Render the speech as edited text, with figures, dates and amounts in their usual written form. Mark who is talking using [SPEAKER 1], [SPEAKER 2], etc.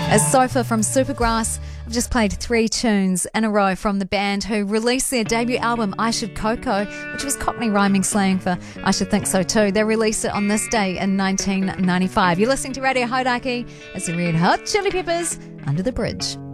[SPEAKER 1] As Sofa from Supergrass, I've just played 3 tunes in a row from the band who released their debut album, I Should Coco, which was Cockney rhyming slang for I Should Think So Too. They released it on this day in 1995. You're listening to Radio Hauraki. It's the Red Hot Chili Peppers, Under the Bridge.